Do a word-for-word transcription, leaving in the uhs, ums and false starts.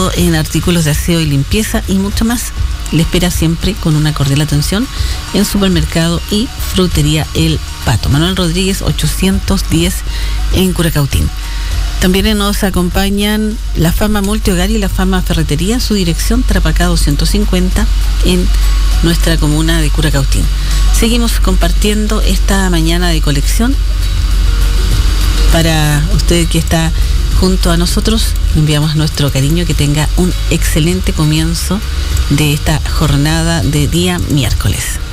todo en artículos de aseo y limpieza y mucho más. Le espera siempre con una cordial atención en Supermercado y Frutería El Pato. Manuel Rodríguez ochocientos diez en Curacautín. También nos acompañan la Fama Multihogar y la Fama Ferretería en su dirección Trapacá doscientos cincuenta en nuestra comuna de Curacautín. Seguimos compartiendo esta mañana de colección. Para usted que está junto a nosotros, enviamos nuestro cariño, que tenga un excelente comienzo de esta jornada de día miércoles.